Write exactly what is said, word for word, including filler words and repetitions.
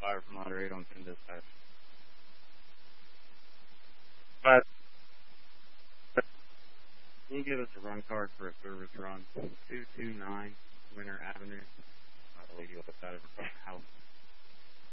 fire from Laredo on ten dispatch. But can you give us a run card for a service run? two two nine Winter Avenue. I believe you looked at it from the house.